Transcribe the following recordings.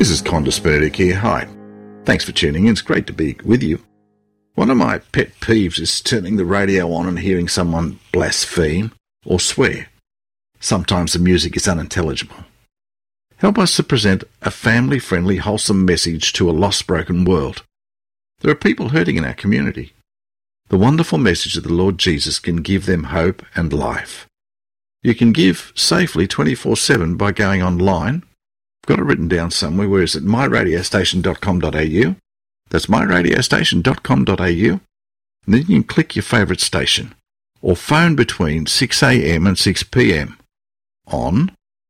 This is Qantas Benedict here. Hi. Thanks for tuning in. It's great to be with you. One of my pet peeves is turning the radio on and hearing someone blaspheme or swear. Sometimes the music is unintelligible. Help us to present a family-friendly, wholesome message to a lost, broken world. There are people hurting in our community. The wonderful message of the Lord Jesus can give them hope and life. You can give safely 24/7 by going online. I've got it written down somewhere. Where is it? myradiostation.com.au. That's myradiostation.com.au. And then you can click your favourite station or phone between 6 a.m. and 6 p.m. on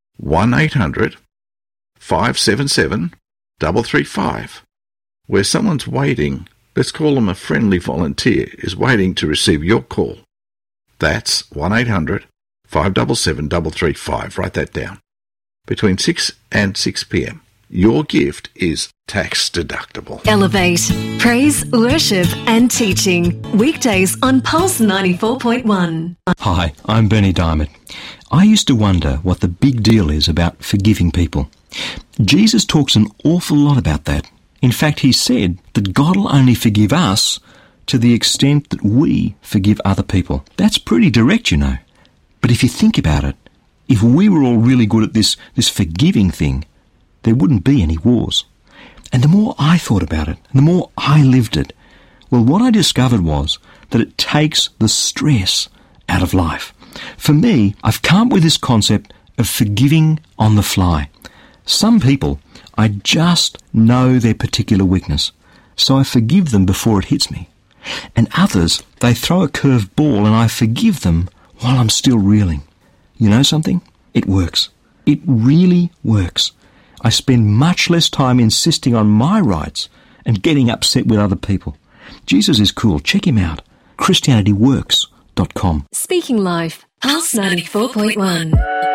1-800-577-335, where someone's waiting, let's call them a friendly volunteer, is waiting to receive your call. That's 1-800-577-335. Write that down. Between 6 and 6 p.m. Your gift is tax deductible. Elevate, praise, worship and teaching. Weekdays on Pulse 94.1. Hi, I'm Bernie Diamond. I used to wonder what the big deal is about forgiving people. Jesus talks an awful lot about that. In fact, he said that God will only forgive us to the extent that we forgive other people. That's pretty direct, you know. But if you think about it, if we were all really good at this forgiving thing, there wouldn't be any wars. And the more I thought about it, and the more I lived it, well, what I discovered was that it takes the stress out of life. For me, I've come up with this concept of forgiving on the fly. Some people, I just know their particular weakness, so I forgive them before it hits me. And others, they throw a curved ball and I forgive them while I'm still reeling. You know something? It works. It really works. I spend much less time insisting on my rights and getting upset with other people. Jesus is cool. Check him out. ChristianityWorks.com. Speaking Life, Pulse 94.1.